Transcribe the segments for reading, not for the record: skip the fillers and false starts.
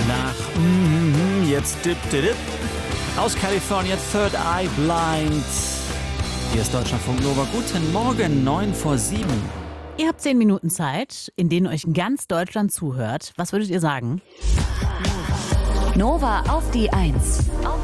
Jetzt aus Kalifornien, Third Eye Blind. Hier ist Deutschlandfunk Nova. Guten Morgen, 6:09. Ihr habt 10 Minuten Zeit, in denen euch ganz Deutschland zuhört. Was würdet ihr sagen? Nova auf die 1.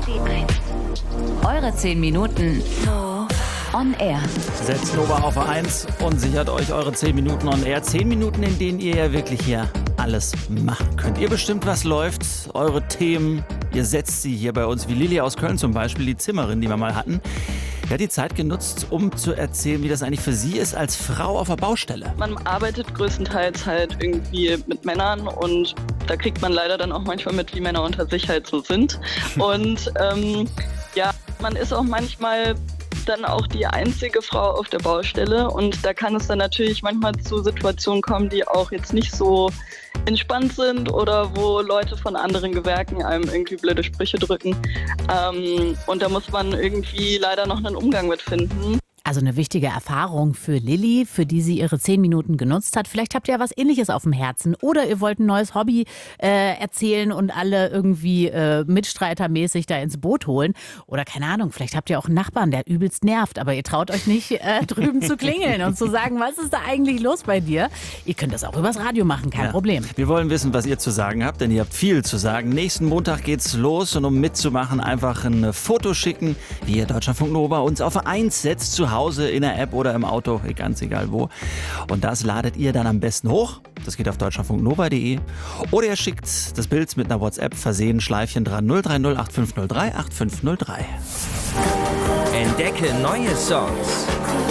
Eure 10 Minuten on air. Setzt Nova auf 1 und sichert euch eure 10 Minuten on air. 10 Minuten, in denen ihr ja wirklich hier alles machen könnt. Ihr bestimmt, was läuft, eure Themen. Ihr setzt sie hier bei uns, wie Lilly aus Köln zum Beispiel, die Zimmerin, die wir mal hatten. Die hat die Zeit genutzt, um zu erzählen, wie das eigentlich für sie ist als Frau auf der Baustelle. Man arbeitet größtenteils halt irgendwie mit Männern und da kriegt man leider dann auch manchmal mit, wie Männer unter sich halt so sind. Und man ist auch manchmal dann auch die einzige Frau auf der Baustelle und da kann es dann natürlich manchmal zu Situationen kommen, die auch jetzt nicht so entspannt sind oder wo Leute von anderen Gewerken einem irgendwie blöde Sprüche drücken. Und da muss man irgendwie leider noch einen Umgang mit finden. Also eine wichtige Erfahrung für Lilly, für die sie ihre 10 Minuten genutzt hat. Vielleicht habt ihr ja was Ähnliches auf dem Herzen oder ihr wollt ein neues Hobby erzählen und alle irgendwie mitstreitermäßig da ins Boot holen. Oder keine Ahnung, vielleicht habt ihr auch einen Nachbarn, der übelst nervt, aber ihr traut euch nicht drüben zu klingeln und zu sagen, was ist da eigentlich los bei dir? Ihr könnt das auch übers Radio machen, kein Problem. Wir wollen wissen, was ihr zu sagen habt, denn ihr habt viel zu sagen. Nächsten Montag geht's los und um mitzumachen, einfach ein Foto schicken, wie ihr Deutschlandfunk Nova uns auf 1 setzt, zu Hause, in der App oder im Auto, ganz egal wo. Und das ladet ihr dann am besten hoch. Das geht auf deutschlandfunknova.de. Oder ihr schickt das Bild mit einer WhatsApp, versehen, Schleifchen dran, 030 8503 8503. Entdecke neue Songs.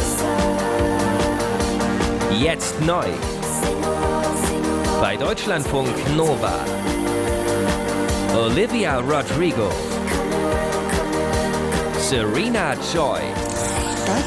Jetzt neu. Bei Deutschlandfunk Nova. Olivia Rodrigo. Serena Joy.